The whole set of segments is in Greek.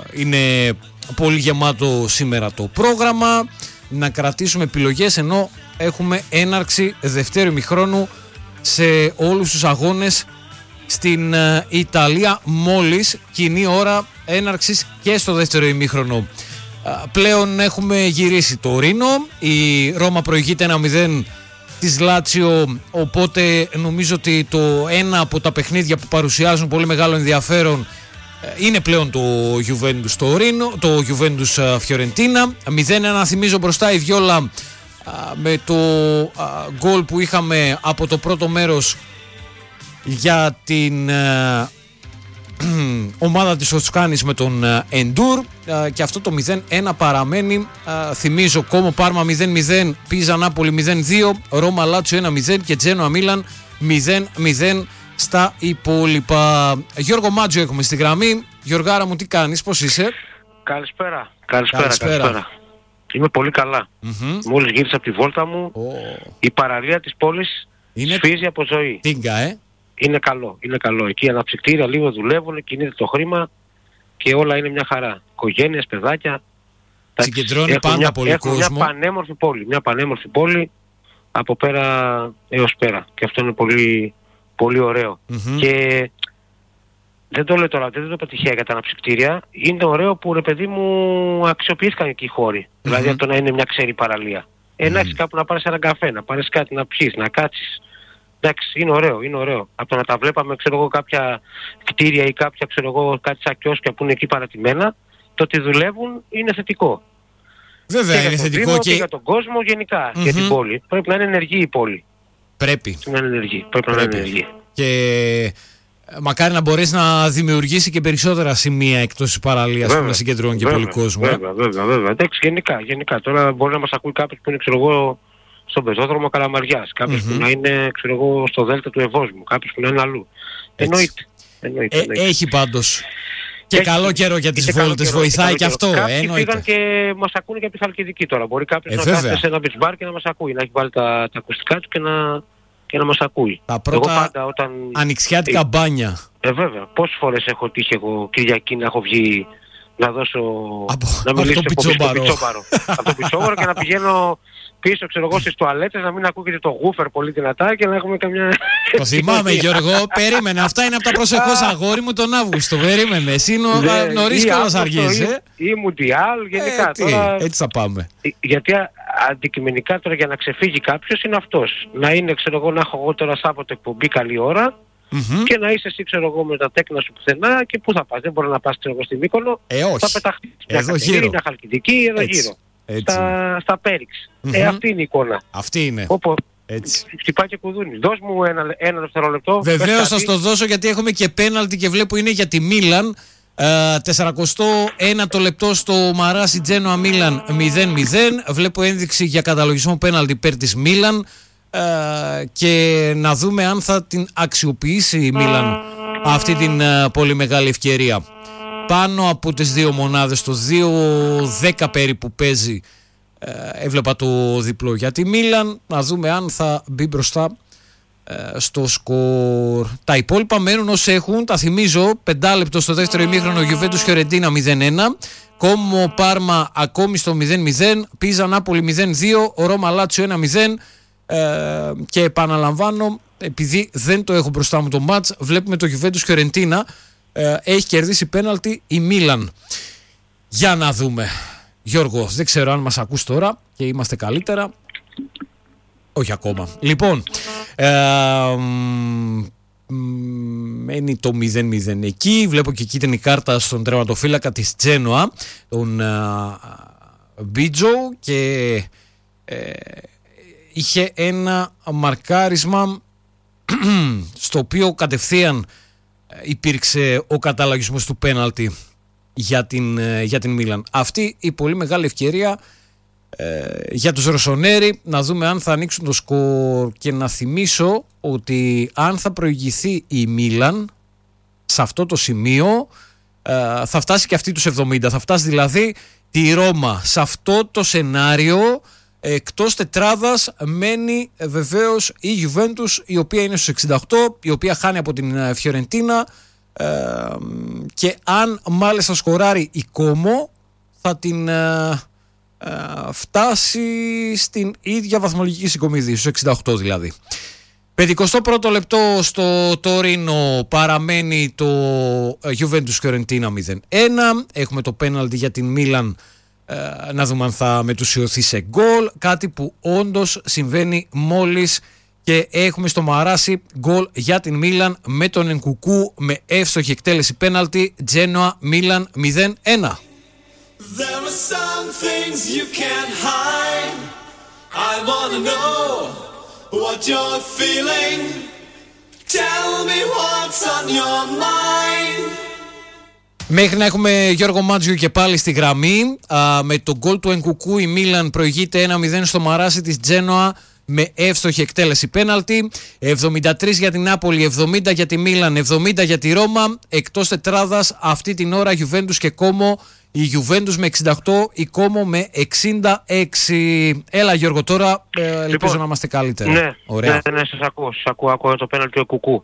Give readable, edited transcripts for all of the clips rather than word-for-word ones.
είναι πολύ γεμάτο σήμερα το πρόγραμμα. Να κρατήσουμε επιλογές, ενώ έχουμε έναρξη δεύτερου ημιχρόνου σε όλους τους αγώνες στην Ιταλία, μόλις κοινή ώρα έναρξης και στο δεύτερο ημίχρονο. Πλέον έχουμε γυρίσει το Ρήνο, η Ρώμα προηγείται 1-0 της Λάτσιο, οπότε νομίζω ότι το ένα από τα παιχνίδια που παρουσιάζουν πολύ μεγάλο ενδιαφέρον είναι πλέον το Juventus στο Ρήνο, το Juventus Φιωρεντίνα. 0-1, θυμίζω, μπροστά η Βιόλα με το γκολ που είχαμε από το πρώτο μέρος για την ομάδα της Οσκάνης με τον Εντούρ, και αυτό το 0-1 παραμένει. Θυμίζω, Κόμο Πάρμα 0-0, Πίζα Νάπολη 0-2, Ρώμα Λάτσιο 1-0 και Τζένοα Μίλαν 0-0 στα υπόλοιπα. Γιώργο Μάτζιο έχουμε στη γραμμή. Γιωργάρα μου, τι κάνεις, πώς είσαι? Καλησπέρα. Είμαι πολύ καλά. Μόλις γύρισα από τη βόλτα μου, η παραλία της πόλης σφίζει από ζωή. Τίγκα, Είναι καλό. Εκεί οι αναψυκτήρια λίγο δουλεύουν, κινείται το χρήμα και όλα είναι μια χαρά. Οικογένειες, παιδάκια. Συγκεντρώνει πάντα πολύ κόσμο. Μια πανέμορφη πόλη από πέρα έως πέρα. Και αυτό είναι πολύ, πολύ ωραίο. Και δεν το λέω τώρα, δεν το είπα τυχαία για τα αναψυκτήρια. Είναι ωραίο που, ρε παιδί μου, αξιοποιήθηκαν εκεί οι χώροι. Δηλαδή από το να είναι μια ξένη παραλία. Να έχεις κάπου να πάρεις έναν καφέ, να πάρεις κάτι να πιεις, να κάτσεις. Εντάξει, είναι ωραίο. Από το να τα βλέπαμε, κάποια κτίρια ή κάτι σαν κιόσκια που είναι εκεί παρατημένα, το ότι δουλεύουν είναι θετικό. Βέβαια, είναι θετικό και για τον κόσμο γενικά, για την πόλη. Πρέπει να είναι ενεργή η πόλη. Πρέπει να είναι ενεργή. Και μακάρι να μπορέσει να δημιουργήσει και περισσότερα σημεία εκτός της παραλίας που να συγκεντρώνουν και πολύ κόσμο. Βέβαια. Εντάξει, γενικά. Τώρα μπορεί να μας ακούει κάποιος που είναι, στον πεζόδρομο Καλαμαριάς, κάποιος που να είναι, στο Δέλτα του Ευόσμου, κάποιος που να είναι αλλού. Εννοείται. Έχει πάντως και καλό καιρό για τις βόλτες, βοηθάει και αυτό. Κάποιοι πήγαν και μας ακούνε και από τη Χαλκιδική τώρα. Μπορεί κάποιος να κάθεται σε ένα beach bar και να μας ακούει, να έχει βάλει τα ακουστικά του και να μας ακούει. Τα πρώτα ανοιξιάτικα μπάνια. Βέβαια. Πόσες φορές έχω τύχει εγώ Κυριακή να έχω βγει να δώσω, να μιλήσω στο πιτσόμπαρο. Από το πιτσόμπαρο και να πηγαίνω πίσω, στις τουαλέτες, να μην ακούγεται το γούφερ πολύ δυνατά και να έχουμε καμιά... Το θυμάμαι, Γιώργο, περίμενε. Αυτά είναι από τα προσεχώς, αγόρι μου, τον Αύγουστο. Περίμενε. Εσύ νωρίς κιόλας αργείς, ή Μουντιάλ, γενικά. Έτσι θα πάμε. Γιατί αντικειμενικά τώρα για να ξεφύγει κάποιος είναι αυτός. Να είναι, να έχω εγώ τώρα Σάββατο εκπομπή καλή ώρα, και να είσαι εσύ, με τα τέκνα σου πουθενά, και πού θα πας? Δεν μπορεί να πας, στη Μύκονο. Θα πεταχτείς εδώ γύρω. Μια Χαλκιδική, εδώ γύρω. Στα Πέριξ. Αυτή είναι η εικόνα. Αυτή είναι. Έτσι. Χτυπάει και κουδούνι. Δώσ' μου ένα δευτερόλεπτο. Βεβαίως θα στο δώσω, γιατί έχουμε και πέναλτι και βλέπω είναι για τη Μίλαν. 41ο λεπτό στο Μαράσι Τζένοα Μίλαν 0-0. Βλέπω ένδειξη για καταλογισμό πέναλτι υπέρ της Μίλαν, και να δούμε αν θα την αξιοποιήσει η Μίλαν αυτή την πολύ μεγάλη ευκαιρία. Πάνω από τις δύο μονάδες, το 2-10 περίπου παίζει, έβλεπα το διπλό για τη Μίλαν. Να δούμε αν θα μπει μπροστά στο σκορ. Τα υπόλοιπα μένουν όσοι έχουν. Τα θυμίζω, 5 λεπτό στο δεύτερο ημίχρονο, Juventus Φιωρεντίνα 0-1, Κόμο Πάρμα ακόμη στο 0-0, Πίζα Νάπολη 0-2, Ρώμα Λάτσιο 1-0. Και επαναλαμβάνω, επειδή δεν το έχω μπροστά μου το μάτς, βλέπουμε το Juventus Φιωρεντίνα, έχει κερδίσει πέναλτι η Μίλαν. Για να δούμε. Γιώργο, δεν ξέρω αν μας ακούς τώρα και είμαστε καλύτερα. Όχι ακόμα. Λοιπόν, μένει το 0-0 εκεί. Βλέπω και κίτρινη κάρτα στον τερματοφύλακα της Τζένοα, τον Μπίτζο, και είχε ένα μαρκάρισμα στο οποίο κατευθείαν υπήρξε ο καταλαγισμός του πέναλτι για την Μίλαν. Αυτή η πολύ μεγάλη ευκαιρία για τους Ροσονέρι, να δούμε αν θα ανοίξουν το σκορ. Και να θυμίσω ότι αν θα προηγηθεί η Μίλαν σε αυτό το σημείο, θα φτάσει και αυτή τους 70. Θα φτάσει δηλαδή τη Ρώμα. Σε αυτό το σενάριο, εκτός τετράδας, μένει βεβαίως η Juventus, η οποία είναι στους 68, η οποία χάνει από την Φιωρεντίνα, και αν μάλιστα σκοράρει η Κόμο θα την φτάσει στην ίδια βαθμολογική συγκομιδή, στους 68 δηλαδή. 51ο λεπτό στο Τόρινο παραμένει το Juventus Fiorentina 0-1. Έχουμε το πέναλτι για την Μίλαν, να δούμε αν θα μετουσιωθεί σε γκολ, κάτι που όντως συμβαίνει μόλις, και έχουμε στο Μαράσι γκολ για την Μίλαν με τον Ενκουκού με εύστοχη εκτέλεση πέναλτι. Τζένοα Μίλαν 0-1. There are some things you can't hide. I wanna know what you're feeling. Tell me what's on your mind. Μέχρι να έχουμε Γιώργο Μάτζιο και πάλι στη γραμμή. Με τον γκολ του Ενκουκού η Μίλαν προηγείται 1-0 στο Μαράσι της Τζένοα με εύστοχη εκτέλεση πέναλτι. 73 για την Νάπολη, 70 για τη Μίλαν, 70 για τη Ρώμα. Εκτός τετράδας αυτή την ώρα Juventus και Κόμο. Η Juventus με 68, η Κόμο με 66. Έλα Γιώργο τώρα, ελπίζω να είμαστε καλύτερα. Ναι, ωραία. Ναι, σας ακούω το πέναλτι του Κουκού.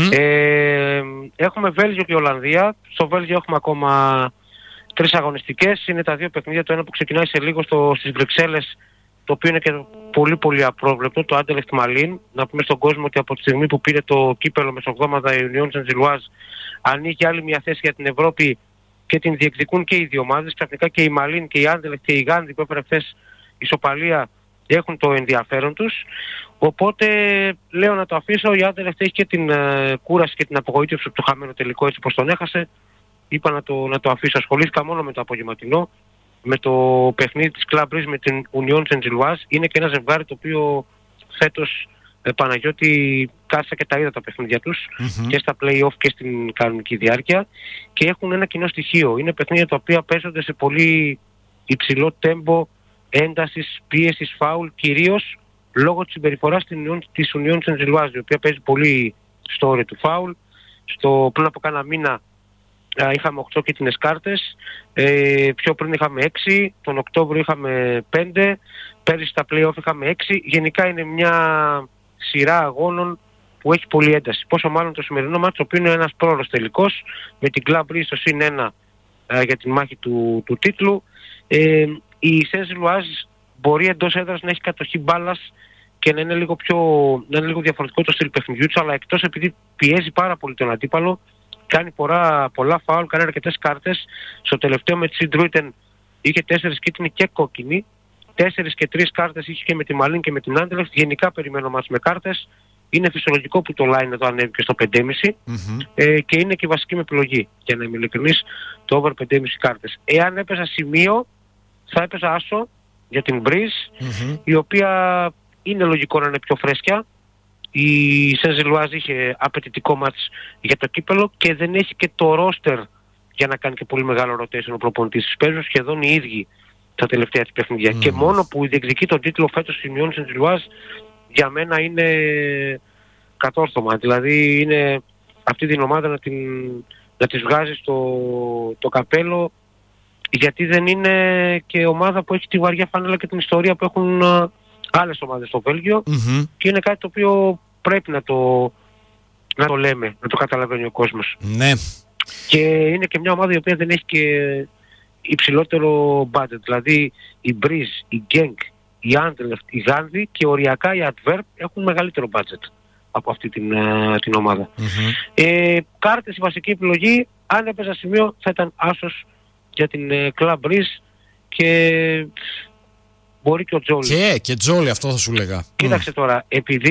Έχουμε Βέλγιο και Ολλανδία. Στο Βέλγιο έχουμε ακόμα 3 αγωνιστικές. Είναι τα 2 παιχνίδια, το ένα που ξεκινάει σε λίγο στις Βρυξέλλες, το οποίο είναι και πολύ πολύ απρόβλεπτο, το Anderlecht Μαλίν. Να πούμε στον κόσμο ότι από τη στιγμή που πήρε το κύπελο μεσοβδόμαδα η Union Saint-Gilloise, ανοίγει άλλη μια θέση για την Ευρώπη και την διεκδικούν και οι δύο ομάδες. Ξαφνικά και η Μαλίν και η Anderlecht και η Γάνδη που έφερε χθες ισοπαλία έχουν το ενδιαφέρον τους. Οπότε λέω να το αφήσω. Η Anderlecht έχει και την κούραση και την απογοήτευση του χαμένου τελικό, έτσι πως τον έχασε. Είπα να το αφήσω. Ασχολήθηκα μόνο με το απογευματινό, με το παιχνίδι της Club Brugge με την Union Saint-Gilloise. Είναι και ένα ζευγάρι το οποίο φέτος, Παναγιώτη, κάθισα και τα είδα τα παιχνίδια τους και στα play-off και στην κανονική διάρκεια, και έχουν ένα κοινό στοιχείο. Είναι παιχνίδια τα οποία παίζονται σε πολύ υψηλό τέμπο έντασης, πίεσης, φάουλ, κυρίως λόγω της συμπεριφοράς της Union Saint-Gilloise, η οποία παίζει πολύ στο όριο του φάουλ. Πριν από κάνα μήνα είχαμε 8 κίτρινες κάρτες, πιο πριν είχαμε 6, τον Οκτώβριο είχαμε 5, πέρυσι στα play-off είχαμε 6. Γενικά είναι μια σειρά αγώνων που έχει πολλή ένταση. Πόσο μάλλον το σημερινό μάτσο, το οποίο είναι ένας πρόωρος τελικός, με την Club Brugge στο συν 1 για τη μάχη του τίτλου. Η Saint-Gilloise μπορεί εντός έδρας να έχει κατοχή μπάλας και να είναι λίγο διαφορετικό το στυλ παιχνιδιού του, αλλά εκτός επειδή πιέζει πάρα πολύ τον αντίπαλο, κάνει πολλά φάουλ, κάνει αρκετές κάρτες. Στο τελευταίο με τη Σιντρούιτεν είχε 4 κίτρινοι και κόκκινοι. 4 και 3 κάρτες είχε και με τη Μαλίν και με την Anderlecht. Γενικά περιμένω μας με κάρτες. Είναι φυσιολογικό που το line εδώ ανέβηκε στο 5,5 και είναι και η βασική με επιλογή. Για να είμαι ειλικρινής, το over 5,5 κάρτες. Εάν έπαιζα σημείο, θα έπαιζα άσο για την Brugge, η οποία είναι λογικό να είναι πιο φρέσκια. Η Saint-Gilloise είχε απαιτητικό μάτς για το κύπελο και δεν έχει και το ρόστερ για να κάνει και πολύ μεγάλο rotation ο προπονητής. Παίζουν σχεδόν οι ίδιοι τα τελευταία της παιχνίδια. Και μόνο που διεκδικεί τον τίτλο φέτος η Union Saint-Gilloise για μένα είναι κατόρθωμα. Δηλαδή είναι αυτή την ομάδα να της βγάζει το καπέλο, γιατί δεν είναι και ομάδα που έχει τη βαριά φανέλα και την ιστορία που έχουν άλλες ομάδες στο Βέλγιο, και είναι κάτι το οποίο πρέπει να το λέμε, να το καταλαβαίνει ο κόσμος. Ναι. Και είναι και μια ομάδα η οποία δεν έχει και υψηλότερο budget. Δηλαδή η Brugge, η Genk, η Anderlecht, η Γάνδη και οριακά η Antwerp έχουν μεγαλύτερο budget από αυτή την ομάδα. Κάρτες, η βασική επιλογή, αν έπαιζα σημείο θα ήταν άσος για την Club Brugge και μπορεί και ο Τζόλι. Και Τζόλι, αυτό θα σου λέγα. Κοίταξε τώρα, επειδή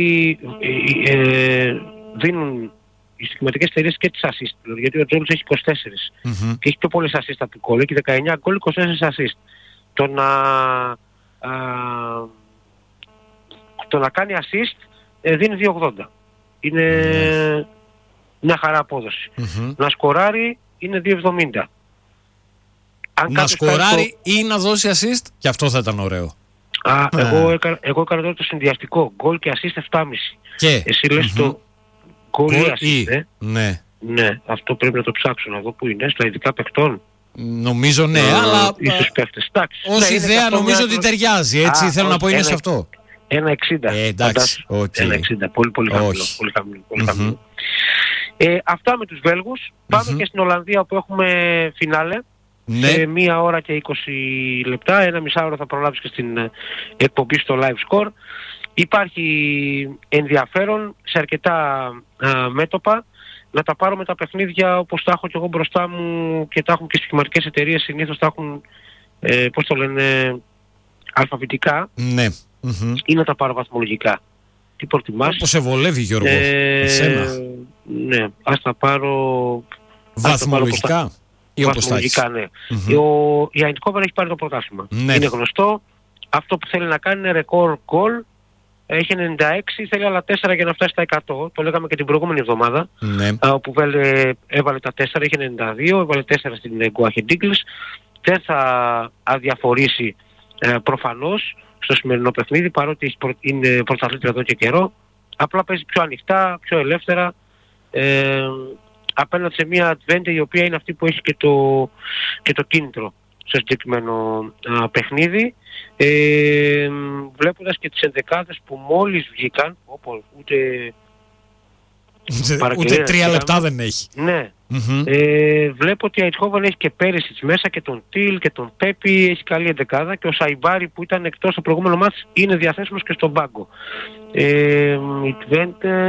δίνουν οι συγκεκριματικές εταιρείες και τις assist, γιατί ο Τζόλις έχει 24 και έχει πιο πολλές assist από γκολ, έχει 19 γκολ, 24 assist. Το να κάνει assist δίνει 2,80. Είναι μια χαρά απόδοση. Να σκοράρει είναι 2,70. Να σκοράρει ή να δώσει assist, και αυτό θα ήταν ωραίο. Εγώ έκανα τώρα το συνδυαστικό. Γκολ και assist 7,5. Και εσύ λες το γκολ ή assist. Ναι, αυτό πρέπει να το ψάξω να δω που είναι. Στα ειδικά παιχτών. Νομίζω ναι, αλλά ίσως παίχτες. ως ιδέα νομίζω ότι ταιριάζει. Έτσι θέλω να πω, είναι σε αυτό. 1,60. Εντάξει, 1,60. Πολύ χαμηλό. Αυτά με τους Βέλγους. Πάμε και στην Ολλανδία που έχουμε φινάλε. Ναι. Σε 1 ώρα και 20 λεπτά, 1,5 ώρα θα προλάβεις και στην εκπομπή στο live score. Υπάρχει ενδιαφέρον σε αρκετά μέτωπα να τα πάρουμε τα παιχνίδια όπως τα έχω και εγώ μπροστά μου και τα έχουν και στις σχηματικές εταιρείες, συνήθως τα έχουν, πώς το λένε, αλφαβητικά, Ναι. ή να τα πάρω βαθμολογικά. Τι προτιμάς? Όπως σε βολεύει, Γιώργο, εσένα. Ναι, ας τα πάρω Βαθμολογικά ή όπως τα έχεις? βαθμολογικά, ναι. Η Eindhoven έχει πάρει το πρωτάθλημα. Ναι. Είναι γνωστό. Αυτό που θέλει να κάνει είναι ρεκόρ γκολ. Έχει 96, θέλει άλλα 4 για να φτάσει στα 100. Το λέγαμε και την προηγούμενη εβδομάδα. Ναι. Όπου έβαλε τα 4, είχε 92, έβαλε 4 στην Go Ahead Eagles. Δεν θα αδιαφορήσει προφανώς στο σημερινό παιχνίδι, παρότι είναι πρωταθλήτρια εδώ και καιρό. Απλά παίζει πιο ανοιχτά, πιο ελεύθερα, απέναντι σε μια Advente η οποία είναι αυτή που έχει και το κίνητρο στο συγκεκριμένο παιχνίδι. Βλέποντας και τις ενδεκάδες που μόλις βγήκαν, ούτε 3 λεπτά δεν έχει. Ναι. Βλέπω ότι η Eindhoven έχει και Πέρεσιτς μέσα και τον Τιλ και τον Πέπι, έχει καλή ενδεκάδα, και ο Σαϊμπάρη που ήταν εκτός στο προηγούμενο μάτς είναι διαθέσιμος και στον πάγκο. Η Twente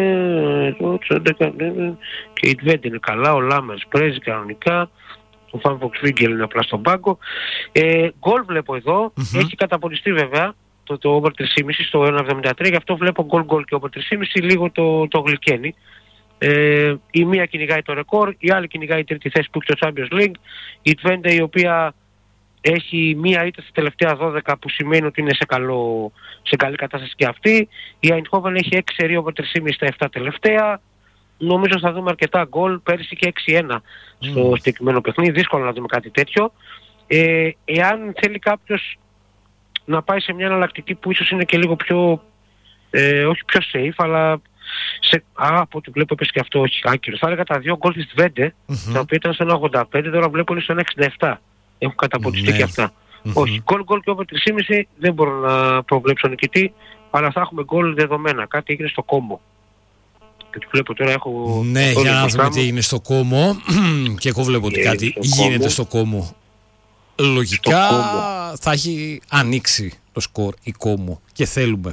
και η Twente είναι καλά, ο Λάμερς παίζει κανονικά, ο Φαν Βοξβίγκελ είναι απλά στον πάγκο. Γκολ βλέπω εδώ, έχει καταπονιστεί βέβαια το over 3,5 στο 1,73, γι' αυτό βλέπω γκολ και over 3,5, λίγο το γλυκαίνει. Η μία κυνηγάει το ρεκόρ, η άλλη κυνηγάει η τρίτη θέση που έχει το Champions League. Η Twente η οποία έχει μία ήττα στα τελευταία 12 που σημαίνει ότι είναι σε καλή κατάσταση και αυτή. Η Eindhoven έχει 6 σερί over 3,5 στα 7 τελευταία. Νομίζω θα δούμε αρκετά γκολ, πέρυσι και 6-1 στο συγκεκριμένο παιχνίδι, δύσκολο να δούμε κάτι τέτοιο. Εάν θέλει κάποιος να πάει σε μια εναλλακτική που ίσως είναι και λίγο πιο, όχι πιο safe, αλλά από ό,τι βλέπω έπαιζε και αυτό όχι άκυρο. Θα έλεγα τα 2 γκολ της Twente, τα οποία ήταν στο 1,85, τώρα βλέπω είναι στο 1,67. Έχουν καταποντιστεί και αυτά. Όχι, γκολ και over 3,5 δεν μπορώ να προβλέψω νικητή, αλλά θα έχουμε γκολ δεδομένα. Κάτι έγινε στο κόμπο. Και βλέπω τώρα έχω... Ναι, για να δούμε τι έγινε στο κόμμο. Και εγώ βλέπω ότι κάτι γίνεται στο κόμμο. Λογικά θα έχει ανοίξει το σκορ η κόμμο και θέλουμε.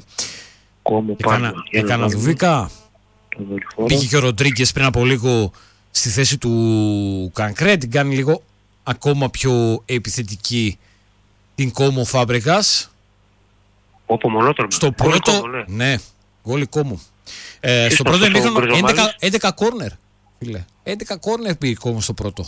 Έκανα δουβίκα. Πήγε και ο Ροντρίγκες πριν από λίγο στη θέση του Κανκρέ, την κάνει λίγο ακόμα πιο επιθετική την Κόμο Φάμπρεγας. Στο πρώτο, ναι, γκολ Κόμο. Στο πρώτο ημίχρονο 11 κόρνερ, φίλε. 11 κόρνερ πήγε Κόμο στο πρώτο.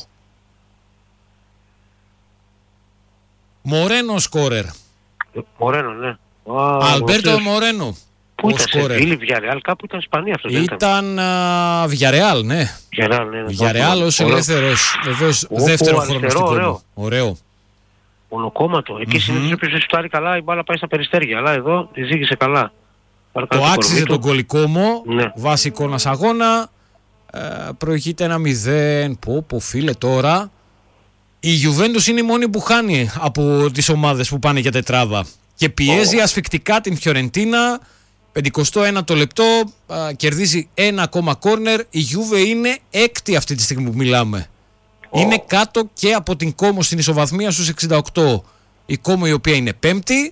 Μορένο σκόρερ. Μορένο, ναι. Αλμπέρτο Μορένο. Πού ήταν, σε Βίλη, Βιαρεάλ, κάπου ήταν Ισπανία αυτό, δεν ήταν? Βιαρεάλ, ναι. Βιαρεάλ ως ελεύθερος, βεβαίως δεύτερο χρόνο στην Κόμο. Ωραίο. Μονοκόμματο. Εκεί συνήθως όποιος σουτάρει καλά η μπάλα πάει στα περιστέρια, αλλά εδώ τη ζήγησε καλά. Το άξιζε τον γκολ η Κόμο, βάσει εικόνας αγώνα. Προηγείται 1-0. Πω φίλε τώρα. Η Juventus είναι η μόνη που χάνει από τις ομάδες που πάνε για τετράδα. Και πιέζει ασφικτικά την Φιωρεντίνα. 51 το λεπτό, κερδίζει ένα ακόμα κόρνερ. Η Juve είναι έκτη αυτή τη στιγμή που μιλάμε. Είναι κάτω και από την Κόμο στην ισοβαθμία στους 68. Η Κόμο η οποία είναι πέμπτη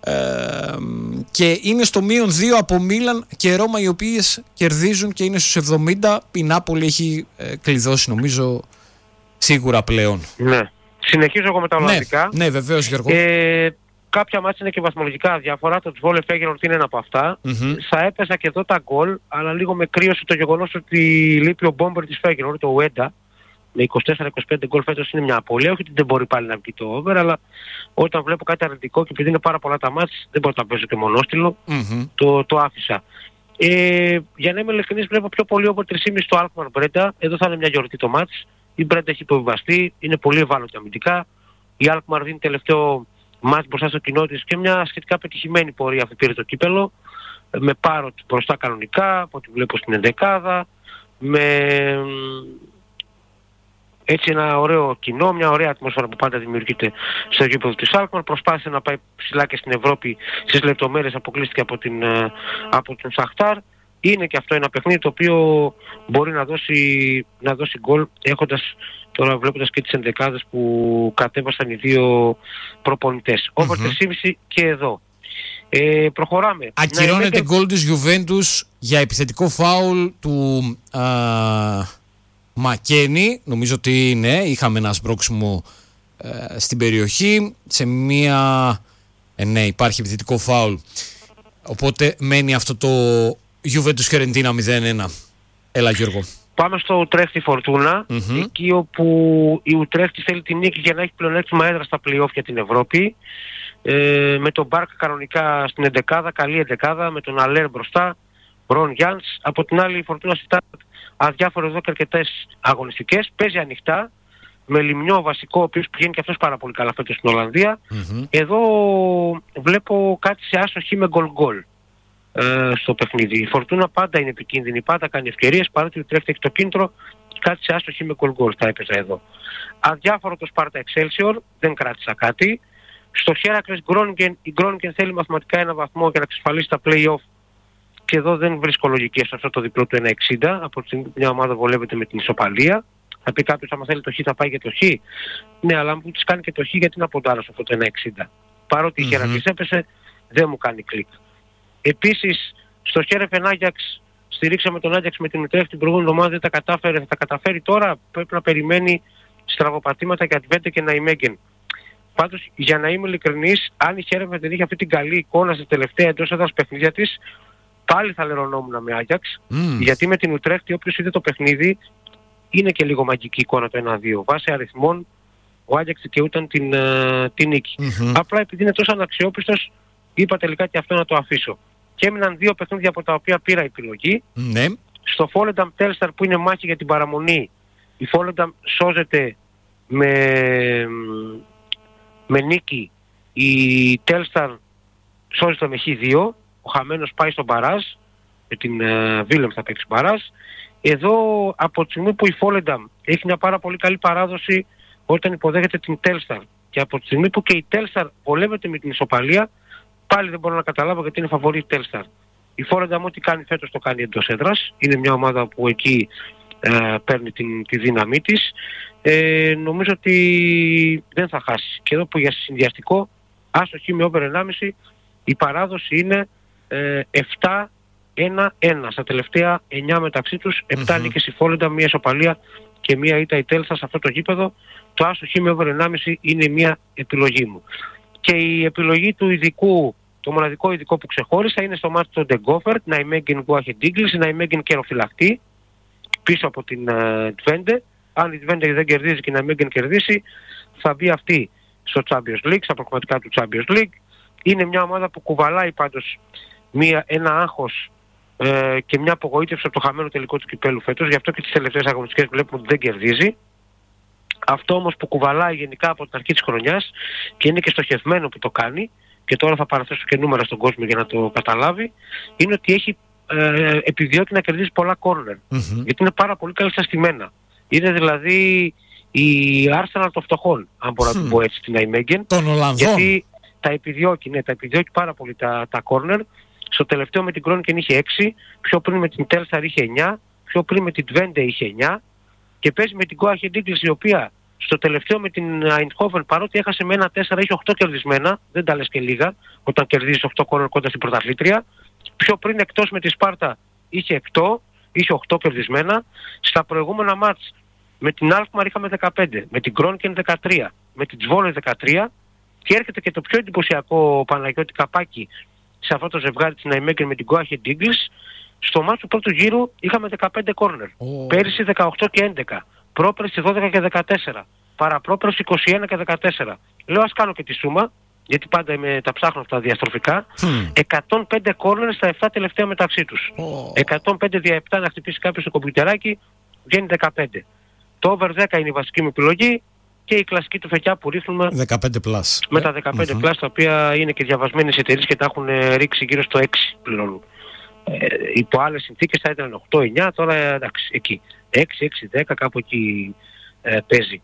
και είναι στο -2 από Μίλαν και Ρώμα, οι οποίες κερδίζουν και είναι στους 70. Η Νάπολη έχει κλειδώσει νομίζω σίγουρα πλέον. Ναι. Συνεχίζω εγώ με τα Ολλανδικά. Ναι, βεβαίως, Γιώργο. Κάποια μάτια είναι και βαθμολογικά αδιάφορα. Το Τσβόλε Φέγγενορντ είναι ένα από αυτά. Θα έπαιζα και εδώ τα γκολ, αλλά λίγο με κρύωσε το γεγονός ότι λείπει ο μπόμπερ της Φέγγενορντ, το Ουέντα. Με 24-25 γκολ φέτος είναι μια απώλεια. Όχι ότι δεν μπορεί πάλι να βγει το over, αλλά όταν βλέπω κάτι αρνητικό και επειδή είναι πάρα πολλά τα μάτια, δεν μπορώ να τα παίζω και μονόστιλο. Το άφησα. Για να είμαι ειλικρινής, βλέπω πιο πολύ over 3,5 το Alkmaar Brenta. Εδώ θα είναι μια γιορτή το μάτς. Η Brenta έχει υποβιβαστεί, είναι πολύ ευάλωτη αμυντικά. Η Alkmaar δίνει τελευταίο μάτς μπροστά στο κοινό της και μια σχετικά πετυχημένη πορεία αυτή πήρε το κύπελο. Με Πάροτ μπροστά κανονικά, από ό,τι βλέπω στην ενδεκάδα. Με έτσι ένα ωραίο κοινό, μια ωραία ατμόσφαιρα που πάντα δημιουργείται στο γήπεδο της Alkmaar. Προσπάθησε να πάει ψηλά και στην Ευρώπη, στις λεπτομέρειες αποκλείστηκε από την Σαχτάρ. είναι και αυτό ένα παιχνίδι το οποίο μπορεί να δώσει γκολ, έχοντας τώρα βλέποντας και τις ενδεκάδες που κατέβασαν οι δύο προπονητές. Over 3,5 και εδώ. Προχωράμε. Ακυρώνεται γκολ της Γιουβέντους για επιθετικό φάουλ του Μακένι. Νομίζω ότι είχαμε ένα σπρώξιμο στην περιοχή. Σε μία... ναι, υπάρχει επιθετικό φάουλ. Οπότε μένει αυτό το Γιουβέντους Φιωρεντίνα 0-1. Έλα Γιώργο. Πάμε στο Ουτρέχτη Φορτούνα, εκεί όπου η Ουτρέχτη θέλει την νίκη για να έχει πλεονέκτημα έδρα στα play-off για την Ευρώπη. Με τον Μπάρκ κανονικά στην εντεκάδα, καλή εντεκάδα, με τον Αλέρ μπροστά, Ρον Γιάνς. Από την άλλη η Φορτούνα συζητά αδιάφορο εδώ και αρκετές αγωνιστικές. Παίζει ανοιχτά, με Λιμνιό βασικό, ο οποίος πηγαίνει και αυτός πάρα πολύ καλά φέτος στην Ολλανδία. Εδώ βλέπω κάτι σε άσοχη με γκολ-γκολ στο παιχνίδι. Η Φορτούνα πάντα είναι επικίνδυνη, πάντα κάνει ευκαιρίες, παρότι τρέχει το κίνητρο, κάτι σε άσοχη με γκολ-γκολ θα έπαιζα εδώ. Αδιάφορο το Σπάρτα Excelsior, δεν κράτησα κάτι. Στο Χέρακλες Γκρόνιγκεν, η Γκρόνιγκεν θέλει μαθηματικά ένα βαθμό για να εξασφαλίσει τα play-off και εδώ δεν βρίσκω λογική σε αυτό το διπλό του 1,60. Από τη στιγμή που μια ομάδα βολεύεται με την ισοπαλία. Θα πει κάποιος άμα θέλει το χ θα πάει για το χ. Ναι, αλλά μου της κάνει και το χ γιατί να ποντάρω σε αυτό το 1,60. Παρότι η Χέρακλες έπεσε, δεν μου κάνει κλικ. Επίσης, στο Χέρεφεν Άγιαξ, στηρίξαμε τον Άγιαξ με την Ουτρέχτη την προηγούμενη εβδομάδα, δεν τα κατάφερε, θα τα καταφέρει τώρα. Πρέπει να περιμένει στραβοπατήματα για Αντβέντε και Ναϊμέγγεν. Πάντως, για να είμαι ειλικρινής, αν η Χέρεφεν δεν είχε αυτή την καλή εικόνα στα τελευταία εντός έδρας παιχνίδια της, πάλι θα λερωνόμουν με Άγιαξ. Γιατί με την Ουτρέχτη, όποιος είδε το παιχνίδι, είναι και λίγο μαγική εικόνα το 1-2. Βάσει αριθμών, ο Άγιαξ δικαιούταν την νίκη. Απλά επειδή είναι τόσο αναξιόπιστος, είπα τελικά και αυτό να το αφήσω. Και έμειναν δύο παιχνίδια από τα οποία πήρα επιλογή. Στο Φόλενταμ Τέλσταρ που είναι μάχη για την παραμονή, η Φόλενταμ σώζεται με νίκη, η Τέλσταρ σώζεται με Χ2, ο χαμένος πάει στον μπαράζ, με την Βίλεμ θα παίξει μπαράζ. Εδώ από τη στιγμή που η Φόλενταμ έχει μια πάρα πολύ καλή παράδοση όταν υποδέχεται την Τέλσταρ και από τη στιγμή που και η Τέλσταρ βολεύεται με την ισοπαλία, πάλι δεν μπορώ να καταλάβω γιατί είναι φαβορή η Τέλσταρ. Η Φόλενταμ ό,τι κάνει φέτος το κάνει εντός έδρας. Είναι μια ομάδα που εκεί παίρνει τη δύναμή της. Νομίζω ότι δεν θα χάσει. Και εδώ που για συνδυαστικό, άστοχη με over 1,5, η παράδοση είναι 7-1-1. Στα τελευταία 9 μεταξύ τους, 7 νίκες η Φόλενταμ, μια ισοπαλία και μια ήττα η Τέλσταρ σε αυτό το γήπεδο. Το άστοχη με over 1,5 είναι μια επιλογή μου. Και η επιλογή του ειδικού, το μοναδικό ειδικό που ξεχώρισα είναι στο μάτι του Ντεγκόφερτ, Ναϊμέγγεν Γκουάχε Ντίγκλης, Ναϊμέγγεν καιροφυλακτή πίσω από την Τβέντε. Αν η Τβέντε δεν κερδίζει και η Ναϊμέγγεν κερδίσει, θα μπει αυτή στο Champions League, στα προκριματικά του Champions League. Είναι μια ομάδα που κουβαλάει πάντως ένα άγχος και μια απογοήτευση από το χαμένο τελικό του κυπέλου φέτος, γι' αυτό και τις τελευταίες αγωνιστικές βλέπουμε ότι δεν κερδίζει. Αυτό όμως που κουβαλάει γενικά από την αρχή της χρονιάς και είναι και στοχευμένο που το κάνει, και τώρα θα παραθέσω και νούμερα στον κόσμο για να το καταλάβει, είναι ότι έχει επιδιώκει να κερδίσει πολλά κόρνερ. Γιατί είναι πάρα πολύ καλή στα στημένα. Είναι δηλαδή η Arsenal των φτωχών, αν μπορώ να το πω έτσι, την Ναϊμέγγεν. Των Ολλανδών. Γιατί τα επιδιώκει πάρα πολύ τα κόρνερ. Στο τελευταίο με την Groningen είχε 6, πιο πριν με την Telstar είχε 9, πιο πριν με την Twente είχε 9 και παίζει με την Γκουάχε Ντίγκλης, η οποία στο τελευταίο με την Eindhoven, παρότι έχασε με 1-4, είχε 8 κερδισμένα, δεν τα λες και λίγα, όταν κερδίζεις 8 κόρνερ κοντά στην πρωταθλήτρια. Πιο πριν εκτός με τη Σπάρτα είχε 8 κερδισμένα. Στα προηγούμενα μάτς με την Alkmaar είχαμε 15, με την Groningen 13, με την Zwolle 13 και έρχεται και το πιο εντυπωσιακό Παναγιώτη καπάκι σε αυτό το ζευγάρι της Ναϊμέγγεν με την Γκουάχε Ντίγκλης. Στο μάτς του πρώτου γύρου είχαμε 15 κόρνερ. Πέρυσι 18 και 11. Πρόπερσι 12 και 14. Παραπρόπερσι 21 και 14. Λέω ας κάνω και τη σούμα, γιατί πάντα τα ψάχνω αυτά διαστροφικά. 105 κόρνερ στα 7 τελευταία μεταξύ τους. 105 δια 7 να χτυπήσει κάποιος στο κομπιουτεράκι, βγαίνει 15. Το over 10 είναι η βασική μου επιλογή και η κλασική του φεκιά που ρίχνουμε 15+. Με τα 15+, τα οποία είναι και διαβασμένες εταιρείες και τα έχουν ρίξει γύρω στο 6 πλέον. Υπό άλλες συνθήκες θα ήταν 8-9, τώρα εντάξει, εκεί. 6-10 κάπου εκεί παίζει.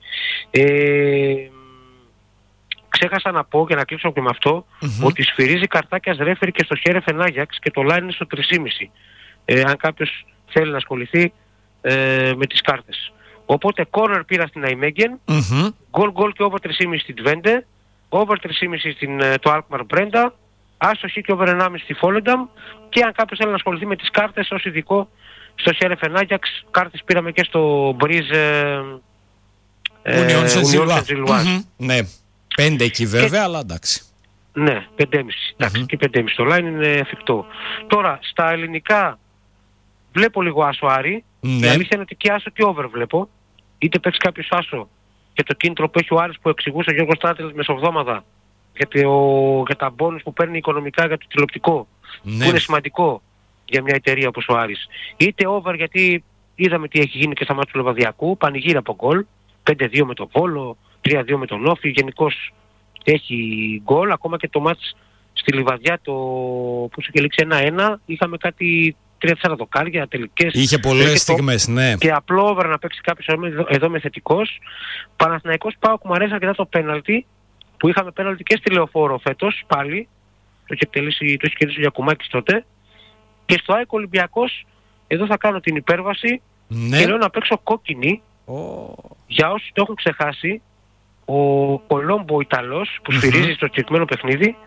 Ξέχασα να πω και να κλείσω και με αυτό ότι σφυρίζει καρτάκιας ρέφερι και στο Χέρεφεν Άγιαξ και το line είναι στο 3,5. αν κάποιος θέλει να ασχοληθεί με τις κάρτες. Οπότε corner πήρα στην Nijmegen, goal και over 3,5 στην Twente, over 3,5 το Alkmaar Brenda, άσοχη και over 1,5 στη Volendam, και αν κάποιος θέλει να ασχοληθεί με τις κάρτες ως ειδικό στο Sheriffen Ajax, κάρτες πήραμε και στο Breeze Union Saint-Gilloise. Ναι, 5 εκεί βέβαια, αλλά εντάξει. Ναι, 5,5. Εντάξει, και 5,5 το line είναι εφικτό. Τώρα, στα ελληνικά βλέπω λίγο άσο Άρη. Η αλήθεια είναι ότι και άσο και over βλέπω. Είτε παίξει κάποιος άσο και το κίνητρο που έχει ο Άρης που εξηγούσε ο Γιώργος Στράτελης μεσοβδόμαδα για τα μπόνους που παίρνει οικονομικά για το τηλεοπτικό, που είναι σημαντικό για μια εταιρεία όπως ο Άρης. Είτε over, γιατί είδαμε τι έχει γίνει και στα μάτια του Λεβαδιακού, πανηγύρι από γκολ, 5-2 με τον Βόλο, 3-2 με τον Όφη, γενικώς έχει γκολ. Ακόμα και το μάτς στη Λιβαδιά που είχε λήξει 1-1, είχαμε κάτι 3-4 δοκάρια, τελικές. Είχε πολλές στιγμές, ναι. Και απλό over να παίξει κάποιος εδώ με θετικός. Παναθηναϊκός ΠΑΟΚ, μου αρέσει αρκετά το πέναλτι, που είχαμε πέναλτι και στη Λεωφόρο φέτος πάλι. Το είχε κερδίσει ο Γιακουμάκης τότε. Και στο ΑΕΚ Ολυμπιακός, εδώ θα κάνω την υπέρβαση και λέω να παίξω κόκκινη. Για όσοι το έχουν ξεχάσει, ο Κολόμπο Ιταλός που σφυρίζει στο συγκεκριμένο παιχνίδι,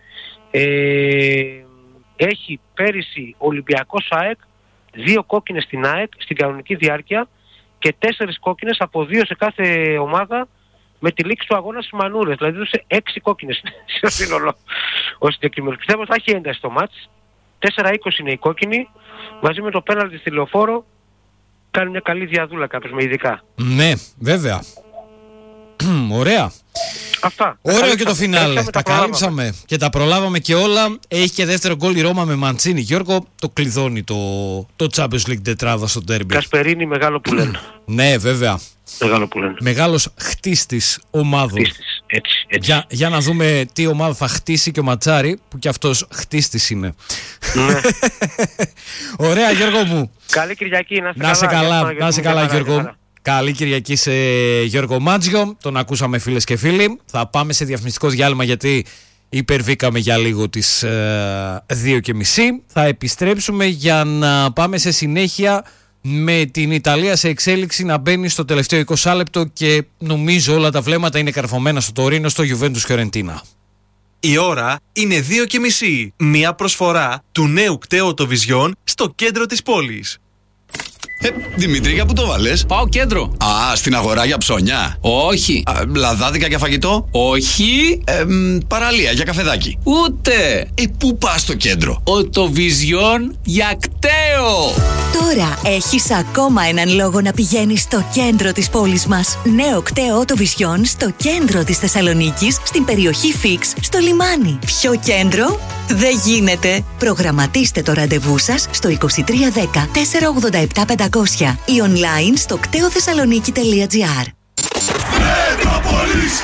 έχει πέρυσι Ολυμπιακός ΑΕΚ 2 κόκκινες στην ΑΕΚ στην κανονική διάρκεια και 4 κόκκινες από 2 σε κάθε ομάδα με τη λήξη του αγώνα στις μανούρες. Δηλαδή έδωσε 6 κόκκινες στο σύνολο ο συγκεκριμένος. Πιστεύω θα έχει ένταση το μάτς. 4-20 είναι η κόκκινη, μαζί με το πέναλτι στη Λεωφόρο κάνει μια καλή διαδούλα κάποιος με ειδικά. Ναι, βέβαια. Ωραία. Αυτά. Ωραίο και το φινάλε. Τα κάλυψαμε και τα προλάβαμε και όλα. Έχει και δεύτερο γκολ η Ρώμα με Μαντσίνη. Γιώργο, το κλειδώνει το Champions League τετράδα στο ντέρμπι. Κασπερίνη, μεγάλο που λένε. Ναι, βέβαια. Μεγάλο που λένε. Μεγάλος χτίστης ομάδων. Έτσι. Για να δούμε τι ομάδα θα χτίσει και ο Ματσάρη, που κι αυτός χτίστης είναι. Ναι. Ωραία, Γιώργο μου. Καλή Κυριακή, να είσαι καλά, Γιώργο. Καλή Κυριακή σε Γιώργο Μάτζιο. Τον ακούσαμε, φίλες και φίλοι. Θα πάμε σε διαφημιστικό διάλειμμα, γιατί υπερβήκαμε για λίγο τις 2:30. Θα επιστρέψουμε για να πάμε σε συνέχεια με την Ιταλία σε εξέλιξη να μπαίνει στο τελευταίο 20 λεπτό και νομίζω όλα τα βλέμματα είναι καρφωμένα στο Τωρίνο, στο Juventus Φιωρεντίνα. Η ώρα είναι 2:30. Μια προσφορά του νέου κταίου Vision στο κέντρο της πόλης. Δημητρή, για πού το βάλες? Πάω κέντρο. Α, στην αγορά για ψώνια? Όχι. Λαδάδικα για φαγητό? Όχι. Παραλία για καφεδάκι? Ούτε. Πού πας στο κέντρο? Το Vision για κταίο. Τώρα έχεις ακόμα έναν λόγο να πηγαίνεις στο κέντρο της πόλης μας. Νέο κταίο Vision στο κέντρο της Θεσσαλονίκης, στην περιοχή Φίξ, στο λιμάνι. Ποιο κέντρο? Δεν γίνεται. Προγραμματίστε το ραντεβού σας στο 2310 487 500 ή online στο κτεοθεσσαλονίκη.gr. Μετρόπολης!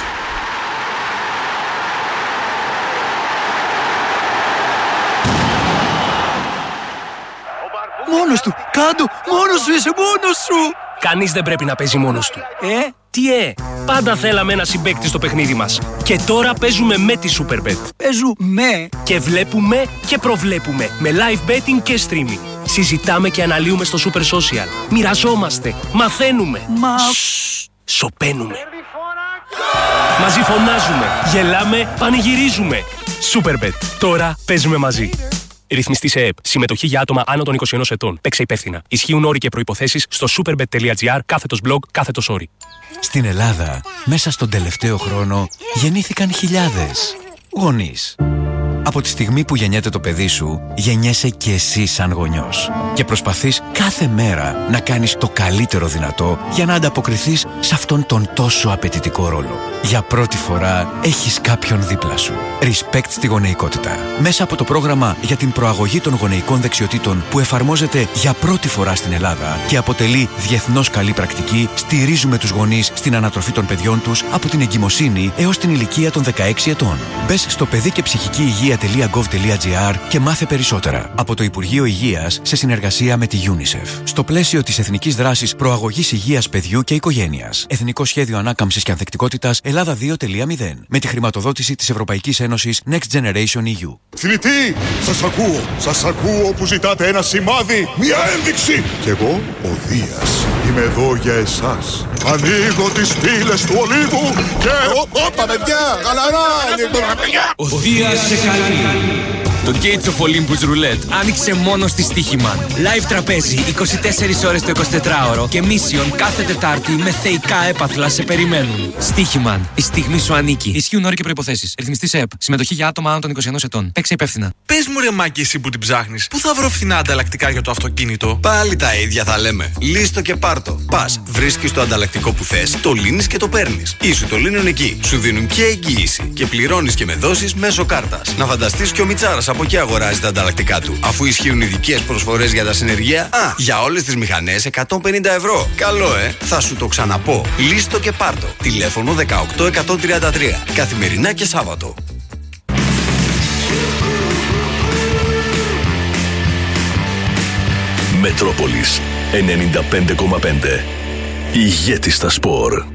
Μόνος του! Κάντο! Μόνος σου! Είσαι μόνος σου! Κανείς δεν πρέπει να παίζει μόνος του. Τι πάντα θέλαμε ένα συμπαίκτη στο παιχνίδι μας. Και τώρα παίζουμε με τη Superbet. Παίζουμε! Και βλέπουμε και προβλέπουμε με live betting και streaming. Συζητάμε και αναλύουμε στο Super Social. Μοιραζόμαστε, μαθαίνουμε. Σωπαίνουμε. Μαζί φωνάζουμε, γελάμε, πανηγυρίζουμε. Superbet. Τώρα παίζουμε μαζί. Ρυθμιστή σε ΕΕΠ. Συμμετοχή για άτομα άνω των 21 ετών. Παίξε υπεύθυνα. Ισχύουν όροι και προϋποθέσεις στο superbet.gr/blog/όροι. Στην Ελλάδα, μέσα στον τελευταίο χρόνο, γεννήθηκαν χιλιάδες γονείς. Από τη στιγμή που γεννιέται το παιδί σου, γεννιέσαι και εσύ σαν γονιός. Και προσπαθείς κάθε μέρα να κάνεις το καλύτερο δυνατό για να ανταποκριθείς σε αυτόν τον τόσο απαιτητικό ρόλο. Για πρώτη φορά έχεις κάποιον δίπλα σου. Respect στη γονεϊκότητα. Μέσα από το πρόγραμμα για την προαγωγή των γονεϊκών δεξιοτήτων που εφαρμόζεται για πρώτη φορά στην Ελλάδα και αποτελεί διεθνώς καλή πρακτική, στηρίζουμε τους γονείς στην ανατροφή των παιδιών τους από την εγκυμοσύνη έως την ηλικία των 16 ετών. Μπες στο παιδί και ψυχική υγεία υγεία.gov.gr και μάθε περισσότερα. Από το Υπουργείο Υγείας σε συνεργασία με τη UNICEF. Στο πλαίσιο της Εθνικής Δράσης Προαγωγής Υγείας Παιδιού και Οικογένειας. Εθνικό Σχέδιο Ανάκαμψης και Ανθεκτικότητας Ελλάδα 2.0. Με τη χρηματοδότηση της Ευρωπαϊκής Ένωσης Next Generation EU. Θνητοί, σας ακούω που ζητάτε ένα σημάδι, μια ένδειξη. Κι εγώ, ο Δίας, είμαι εδώ για εσάς. Ανοίγω τις πύλες του Ολύβου και... Όπα παιδιά, χαλαρά, Ο Δίας σε καλεί. Το Gates of Olympus Roulette άνοιξε μόνο στη Στοίχημαν. Live τραπέζι 24 ώρες το 24ωρο και Mission κάθε Τετάρτη με θεϊκά έπαθλα σε περιμένουν. Στοίχημαν. Η στιγμή σου ανήκει. Ισχύουν όροι και προϋποθέσεις. Ρυθμιστής ΕΠ. Συμμετοχή για άτομα άνω των 21 ετών. Παίξε υπεύθυνα. Πες μου ρε Μάκη, εσύ που την ψάχνεις, πού θα βρω φθηνά ανταλλακτικά για το αυτοκίνητο? Πάλι τα ίδια θα λέμε. Λύστο και πάρτο. Πας, βρίσκεις το ανταλλακτικό που θες, το λύνεις και το παίρνεις. Ή σου το λύνουν εκεί. Σου δίνουν και εγγύηση. Και πληρώνεις και με δόσεις μέσω κάρτας. Να φανταστείς και ο Μιτσάρας από εκεί αγοράζει τα ανταλλακτικά του. Αφού ισχύουν ειδικές προσφορές για τα συνεργεία, για όλες τις μηχανές 150€. Καλό, θα σου το ξαναπώ. Λύστο και πάρτο. Τηλέφωνο 18133. Καθημερινά και Σάββατο. Μετρόπολης 95,5. Ηγέτη στα σπορ.